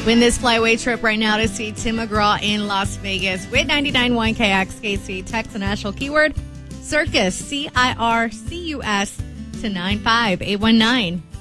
Win this flyaway trip right now to see Tim McGraw in Las Vegas with 99.1 KXKC. Text the national keyword Circus, CIRCUS to 95819.